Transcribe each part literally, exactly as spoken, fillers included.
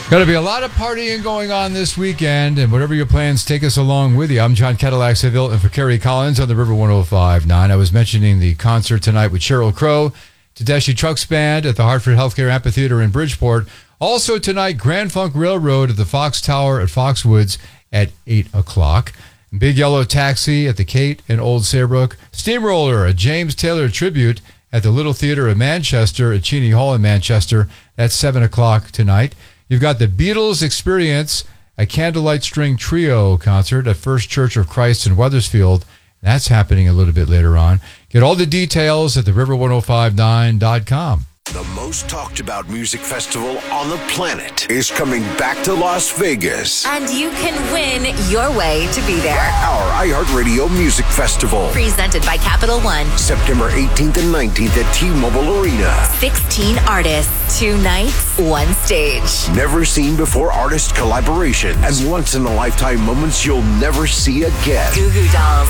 Going to be a lot of partying going on this weekend, and whatever your plans, take us along with you. I'm John Cadillac Seville, and for Kerry Collins on the River one oh five point nine. I was mentioning the concert tonight with Sheryl Crow, Tedeschi Trucks Band at the Hartford Healthcare Amphitheater in Bridgeport. Also tonight, Grand Funk Railroad at the Fox Tower at Foxwoods at eight o'clock. Big Yellow Taxi at the Kate in Old Saybrook. Steamroller, a James Taylor tribute at the Little Theatre in Manchester at Cheney Hall in Manchester. That's seven o'clock tonight. You've got the Beatles Experience, a Candlelight String Trio concert at First Church of Christ in Wethersfield. That's happening a little bit later on. Get all the details at the river ten fifty-nine dot com. The most talked about music festival on the planet is coming back to Las Vegas. And you can win your way to be there. Our iHeartRadio Music Festival. Presented by Capital One. September eighteenth and nineteenth at T-Mobile Arena. sixteen artists, two nights, one stage. Never seen before artist collaborations and once in a lifetime moments you'll never see again. Goo Goo Dolls.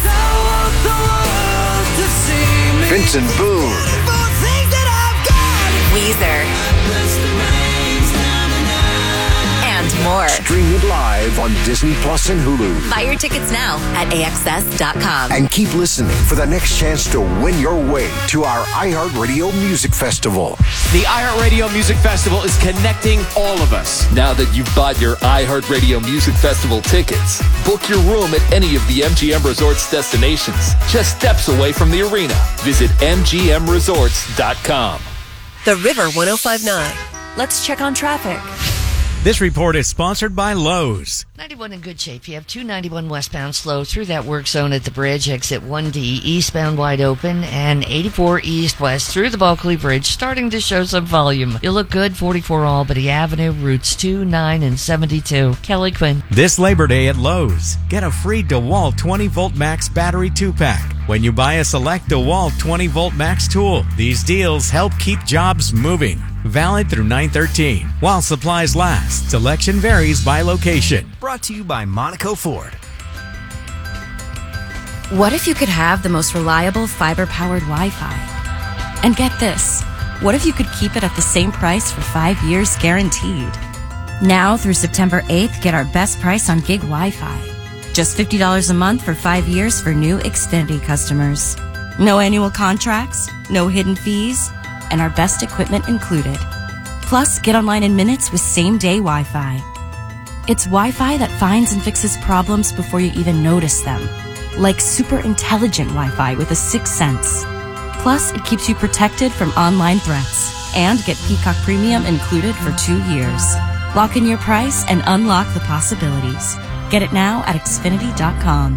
Vincent Boone. Weezer. And more. Stream it live on Disney Plus and Hulu. Buy your tickets now at A X S dot com. And keep listening for the next chance to win your way to our iHeartRadio Music Festival. The iHeartRadio Music Festival is connecting all of us. Now that you've bought your iHeartRadio Music Festival tickets, book your room at any of the M G M Resorts destinations, just steps away from the arena. Visit M G M resorts dot com. The River one oh five point nine. Let's check on traffic. This report is sponsored by Lowe's. ninety-one in good shape. You have two ninety-one westbound slow through that work zone at the bridge. Exit one D eastbound wide open, and eighty-four east-west through the Bulkley Bridge starting to show some volume. You look good, forty-four Albany Avenue, routes two, nine, and seventy-two. Kelly Quinn. This Labor Day at Lowe's, get a free DeWalt twenty volt max battery two-pack when you buy a select DeWalt twenty volt max tool. These deals help keep jobs moving. Valid through nine thirteen. While supplies last, selection varies by location. Brought to you by Monaco Ford. What if you could have the most reliable fiber-powered Wi-Fi? And get this, what if you could keep it at the same price for five years guaranteed? Now through September eighth, get our best price on gig Wi-Fi. Just fifty dollars a month for five years for new Xfinity customers. No annual contracts, no hidden fees, and our best equipment included. Plus, get online in minutes with same-day Wi-Fi. It's Wi-Fi that finds and fixes problems before you even notice them. Like super intelligent Wi-Fi with a sixth sense. Plus, it keeps you protected from online threats. And get Peacock Premium included for two years. Lock in your price and unlock the possibilities. Get it now at Xfinity dot com.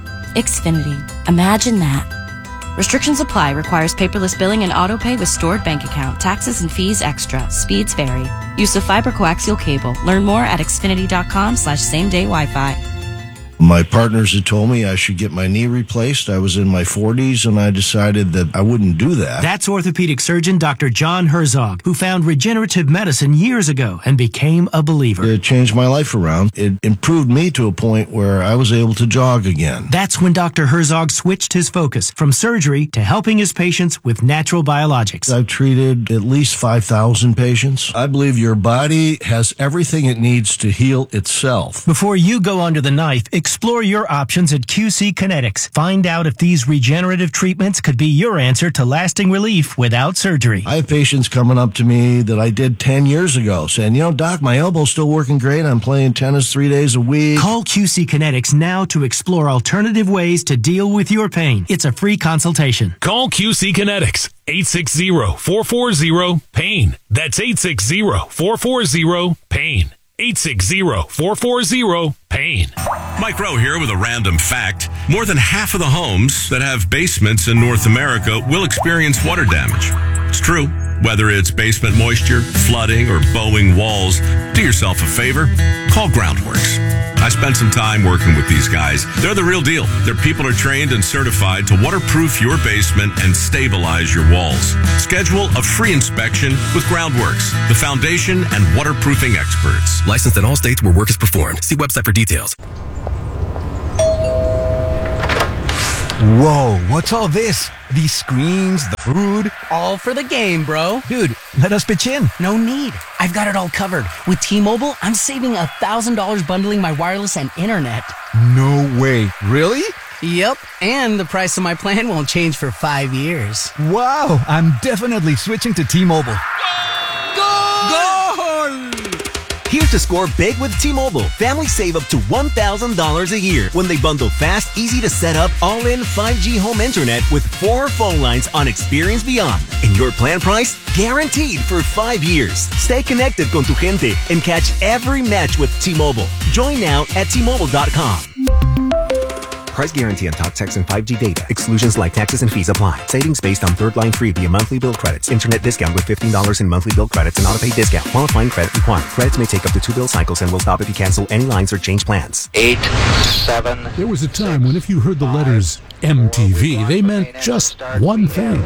Xfinity. Imagine that. Restrictions apply. Requires paperless billing and autopay with stored bank account. Taxes and fees extra. Speeds vary. Use of fiber coaxial cable. Learn more at Xfinity dot com slash same day Wi-Fi. My partners had told me I should get my knee replaced. I was in my forties, and I decided that I wouldn't do that. That's orthopedic surgeon Doctor John Herzog, who found regenerative medicine years ago and became a believer. It changed my life around. It improved me to a point where I was able to jog again. That's when Doctor Herzog switched his focus from surgery to helping his patients with natural biologics. I've treated at least five thousand patients. I believe your body has everything it needs to heal itself. Before you go under the knife, explore your options at Q C Kinetics. Find out if these regenerative treatments could be your answer to lasting relief without surgery. I have patients coming up to me that I did ten years ago saying, you know, Doc, my elbow's still working great. I'm playing tennis three days a week. Call Q C Kinetics now to explore alternative ways to deal with your pain. It's a free consultation. Call Q C Kinetics, eight six zero, four four zero, pain. That's eight six zero, four four zero, pain. eight six zero, four four zero, pain. Mike Rowe here with a random fact. More than half of the homes that have basements in North America will experience water damage. It's true. Whether it's basement moisture, flooding, or bowing walls, do yourself a favor. Call Groundworks. I spent some time working with these guys. They're the real deal. Their people are trained and certified to waterproof your basement and stabilize your walls. Schedule a free inspection with Groundworks, the foundation and waterproofing experts. Licensed in all states where work is performed. See website for details. Whoa, what's all this? These screens, the food. All for the game, bro. Dude, let us pitch in. No need. I've got it all covered. With T-Mobile, I'm saving one thousand dollars bundling my wireless and internet. No way. Really? Yep, and the price of my plan won't change for five years. Wow, I'm definitely switching to T-Mobile. Goal! Goal! Here's to score big with T-Mobile. Families save up to one thousand dollars a year when they bundle fast, easy to set up, all-in five G home internet with four phone lines on Experience Beyond. And your plan price? Guaranteed for five years. Stay connected con tu gente and catch every match with T-Mobile. Join now at T Mobile dot com. Price guarantee on talk, text, and five G data. Exclusions like taxes and fees apply. Savings based on third line free via monthly bill credits. Internet discount with fifteen dollars in monthly bill credits and auto-pay discount. Qualifying credit required. Credits may take up to two bill cycles and will stop if you cancel any lines or change plans. Eight, seven. There was a time when if you heard the letters M T V, they meant just one thing.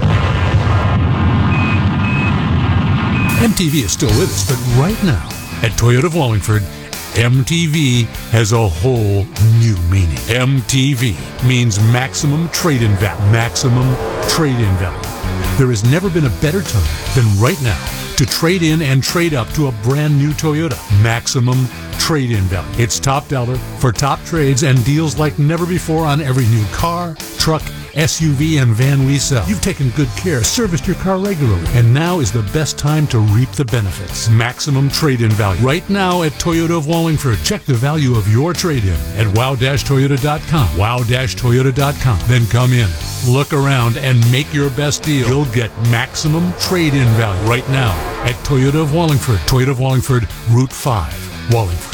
M T V is still with us, but right now at Toyota of Wallingford, M T V has a whole new meaning. M T V means maximum trade-in value. Maximum trade-in value. There has never been a better time than right now to trade in and trade up to a brand new Toyota. Maximum trade-in value. It's top dollar for top trades and deals like never before on every new car, truck, S U V, and van we sell. You've taken good care, serviced your car regularly, and now is the best time to reap the benefits. Maximum trade-in value. Right now at Toyota of Wallingford. Check the value of your trade-in at wow dash toyota dot com. wow dash toyota dot com. Then come in, look around, and make your best deal. You'll get maximum trade-in value right now at Toyota of Wallingford. Toyota of Wallingford, Route five, Wallingford.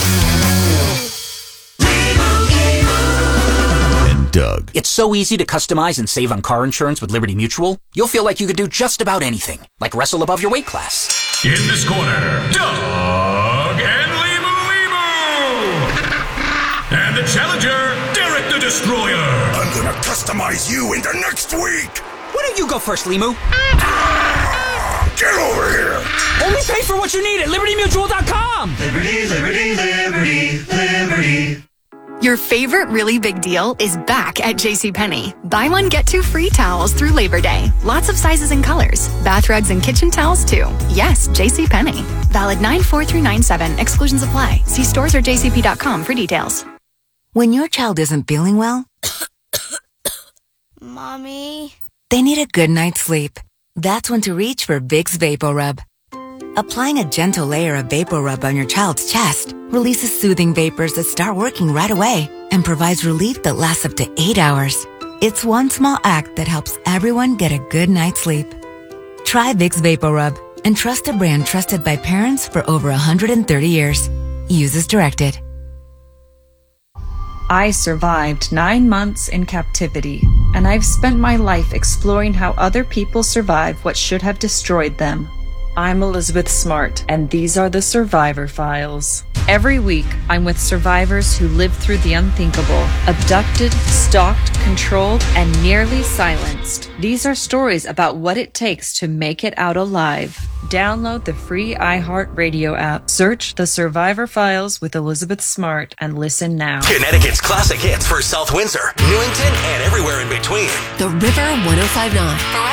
Doug. It's so easy to customize and save on car insurance with Liberty Mutual. You'll feel like you could do just about anything, like wrestle above your weight class. In this corner, Doug and Limu Limu! And the challenger, Derek the Destroyer. I'm gonna customize you into next week. Why don't you go first, Limu? Get over here! Only pay for what you need at liberty mutual dot com! Liberty, liberty, liberty, liberty. Your favorite really big deal is back at JCPenney. Buy one, get two free towels through Labor Day. Lots of sizes and colors. Bath rugs and kitchen towels, too. Yes, JCPenney. Valid nine four through nine seven. Exclusions apply. See stores or j c p dot com for details. When your child isn't feeling well, Mommy, they need a good night's sleep. That's when to reach for Vicks VapoRub. Applying a gentle layer of VapoRub on your child's chest releases soothing vapors that start working right away and provides relief that lasts up to eight hours. It's one small act that helps everyone get a good night's sleep. Try Vicks VapoRub and trust a brand trusted by parents for over one hundred thirty years. Use as directed. I survived nine months in captivity, and I've spent my life exploring how other people survive what should have destroyed them. I'm Elizabeth Smart, and these are the Survivor Files. Every week, I'm with survivors who lived through the unthinkable, abducted, stalked, controlled, and nearly silenced. These are stories about what it takes to make it out alive. Download the free iHeartRadio app. Search The Survivor Files with Elizabeth Smart and listen now. Connecticut's classic hits for South Windsor, Newington, and everywhere in between. The River one oh five point nine.